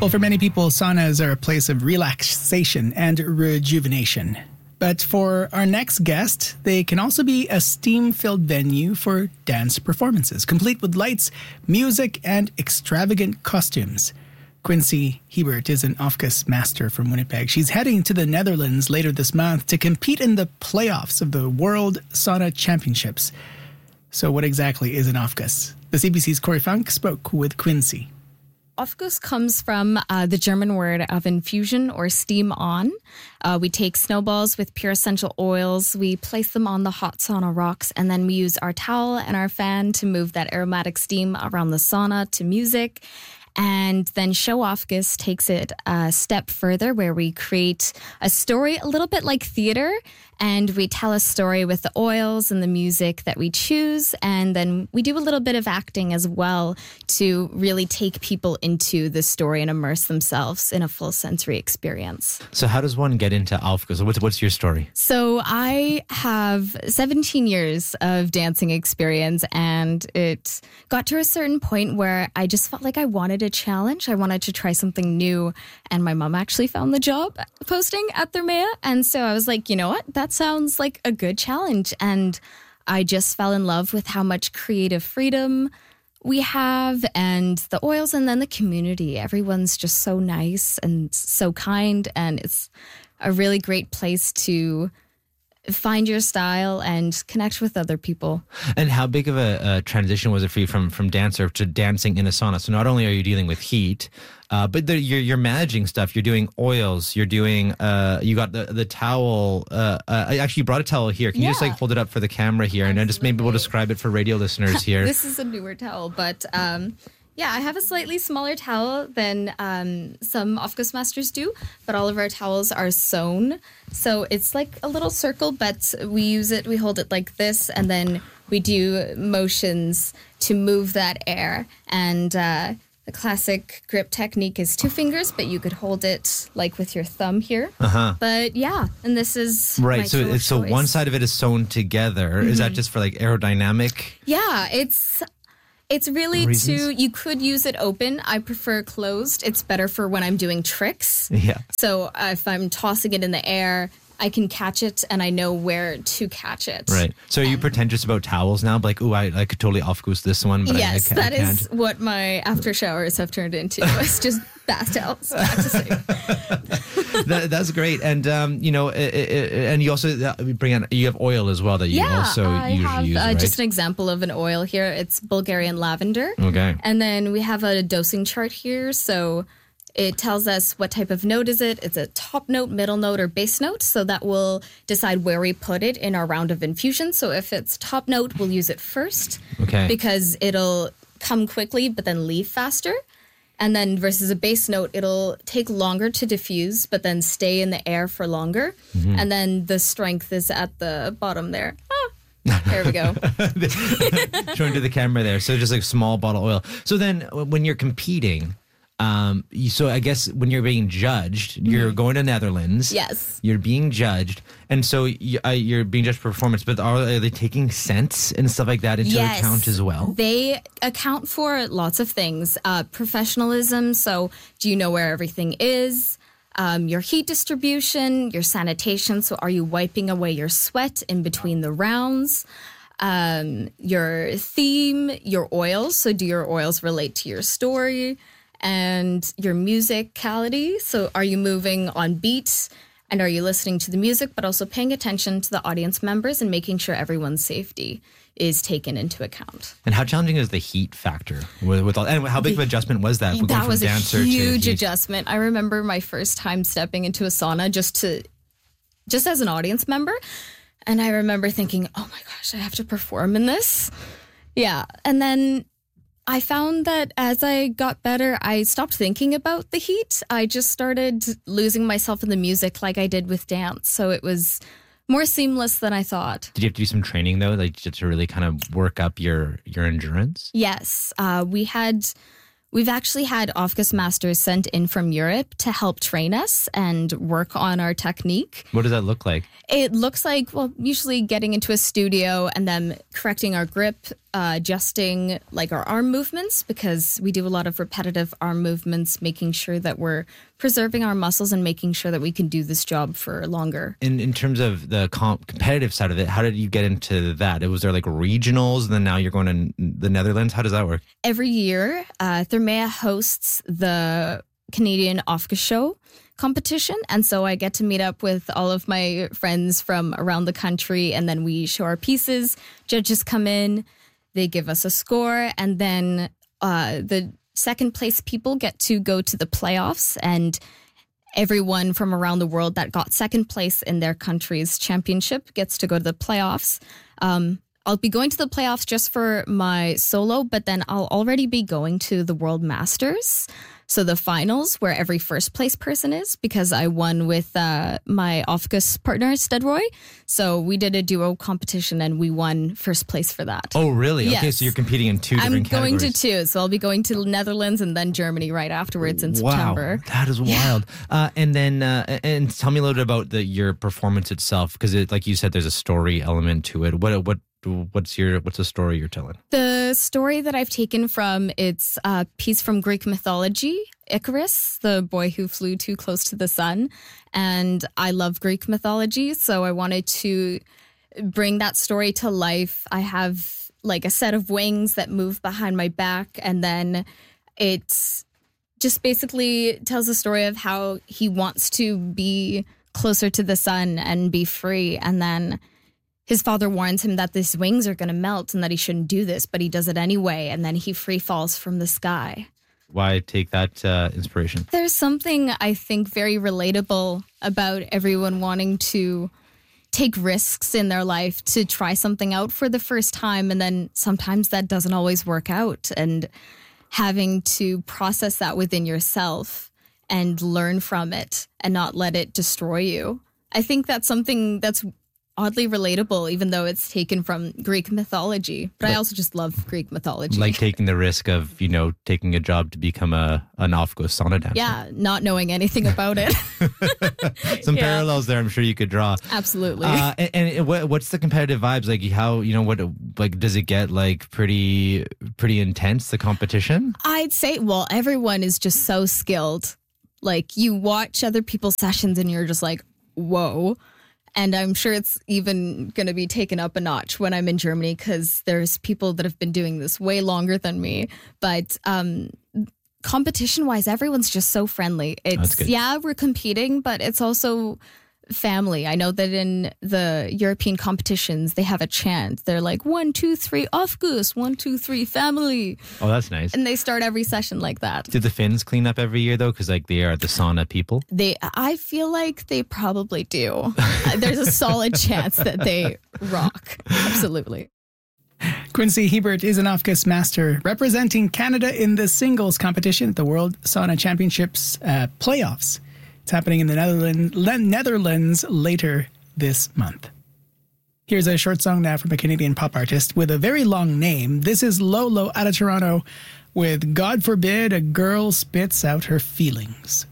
Well, for many people, saunas are a place of relaxation and rejuvenation. But for our next guest, they can also be a steam-filled venue for dance performances, complete with lights, music, and extravagant costumes. Quincy Hebert is an Ofkus master from Winnipeg. She's heading to the Netherlands later this month to compete in the playoffs of the World Sauna Championships. So what exactly is an Ofkus? The CBC's Corey Funk spoke with Quincy. Aufguss comes from the German word of infusion or steam on. We take snowballs with pure essential oils. We place them on the hot sauna rocks, and then we use our towel and our fan to move that aromatic steam around the sauna to music. And then Show Aufguss takes it a step further where we create a story a little bit like theater, and we tell a story with the oils and the music that we choose. And then we do a little bit of acting as well to really take people into the story and immerse themselves in a full sensory experience. So how does one get into Aufguss? What's your story? So I have 17 years of dancing experience, and it got to a certain point where I just felt like I wanted a challenge. I wanted to try something new, and my mom actually found the job posting at Thermea, and so I was like, you know what? That sounds like a good challenge, and I just fell in love with how much creative freedom we have and the oils, and then the community. Everyone's just so nice and so kind, and it's a really great place to find your style and connect with other people. And how big of a transition was it for you from dancer to dancing in a sauna? So not only are you dealing with heat, but you're managing stuff. You're doing oils. You're doing, you got the towel. I actually brought a towel here. Can you just hold it up for the camera here? Absolutely. And then just maybe we'll describe it for radio listeners here. This is a newer towel, but yeah, I have a slightly smaller towel than some Aufguss masters do, but all of our towels are sewn. So it's like a little circle, but we hold it like this, and then we do motions to move that air. And the classic grip technique is 2 fingers, but you could hold it like with your thumb here. But yeah, and this is right. So one side of it is sewn together. Mm-hmm. Is that just for like aerodynamic? Yeah, it's really you could use it open. I prefer closed. It's better for when I'm doing tricks. Yeah. So if I'm tossing it in the air, I can catch it and I know where to catch it. Right. So are you pretentious about towels now? Like, ooh, I could totally Aufguss this one, but yes, I that is what my after showers have turned into. It's just bath towels practicing. That's great. And, and you also you have oil as well that you also usually use, right? Just an example of an oil here. It's Bulgarian lavender. Okay. And then we have a dosing chart here. So it tells us what type of note is it. It's a top note, middle note, or base note. So that will decide where we put it in our round of infusion. So if it's top note, we'll use it first. Okay. Because it'll come quickly, but then leave faster. And then versus a base note, it'll take longer to diffuse, but then stay in the air for longer. Mm-hmm. And then the strength is at the bottom there. There we go. Showing to the camera there. So just like small bottle oil. So then when you're competing, so I guess when you're being judged, you're going to Netherlands. Yes. You're being judged. And so you're being judged for performance, but are they taking scents and stuff like that into account as well? They account for lots of things. Professionalism. So do you know where everything is? Your heat distribution, your sanitation. So are you wiping away your sweat in between the rounds? Your theme, your oils. So do your oils relate to your story? And your musicality. So are you moving on beat, and are you listening to the music, but also paying attention to the audience members and making sure everyone's safety is taken into account? And how challenging is the heat factor with all? And how big of an adjustment was that? That was a huge adjustment. I remember my first time stepping into a sauna just as an audience member, and I remember thinking, "Oh my gosh, I have to perform in this." Yeah, and then I found that as I got better, I stopped thinking about the heat. I just started losing myself in the music like I did with dance. So it was more seamless than I thought. Did you have to do some training, though, like to really kind of work up your endurance? Yes. We've actually had Aufguss masters sent in from Europe to help train us and work on our technique. What does that look like? It looks like, usually getting into a studio and then correcting our grip adjusting like our arm movements, because we do a lot of repetitive arm movements, making sure that we're preserving our muscles and making sure that we can do this job for longer. In terms of the competitive side of it, how did you get into that? Was there like regionals, and then now you're going to the Netherlands? How does that work? Every year, Thermea hosts the Canadian OFCA show competition, and so I get to meet up with all of my friends from around the country, and then we show our pieces. Judges come in, they give us a score, and then the second place people get to go to the playoffs, and everyone from around the world that got second place in their country's championship gets to go to the playoffs. I'll be going to the playoffs just for my solo, but then I'll already be going to the World Masters. So the finals, where every first place person is, because I won with my OFCA partner, Stedroy. So we did a duo competition and we won first place for that. Oh, really? Yes. Okay, so you're competing in two different categories. I'm going to two. So I'll be going to the Netherlands and then Germany right afterwards in September. Wow, that is wild. And then, and tell me a little bit about your performance itself, because like you said, there's a story element to it. What's the story you're telling? The story that I've taken from, it's a piece from Greek mythology, Icarus, the boy who flew too close to the sun. And I love Greek mythology, so I wanted to bring that story to life. I have like a set of wings that move behind my back, and then it's just basically tells the story of how he wants to be closer to the sun and be free, and then his father warns him that these wings are going to melt and that he shouldn't do this, but he does it anyway, and then he free falls from the sky. Why take that inspiration? There's something, I think, very relatable about everyone wanting to take risks in their life, to try something out for the first time, and then sometimes that doesn't always work out, and having to process that within yourself and learn from it and not let it destroy you. I think that's something that's oddly relatable, even though it's taken from Greek mythology. But I also just love Greek mythology. Like taking the risk of, taking a job to become an OFCA sauna dancer. Yeah, not knowing anything about it. Some parallels there, I'm sure you could draw. Absolutely. And what's the competitive vibes like? How does it get like pretty intense, the competition? I'd say, well, everyone is just so skilled. Like, you watch other people's sessions and you're just like, whoa. And I'm sure it's even going to be taken up a notch when I'm in Germany, because there's people that have been doing this way longer than me. But competition-wise, everyone's just so friendly. We're competing, but it's also family. I know that in the European competitions, they have a chant. They're like, 1, 2, 3, Aufguss, 1, 2, 3, family. Oh, that's nice. And they start every session like that. Do the Finns clean up every year, though? Because they are the sauna people. I feel like they probably do. There's a solid chance that they rock. Absolutely. Quincy Hebert is an OFCA master representing Canada in the singles competition at the World Sauna Championships playoffs. It's happening in the Netherlands later this month. Here's a short song now from a Canadian pop artist with a very long name. This is Lolo out of Toronto with God Forbid a Girl Spits Out Her Feelings.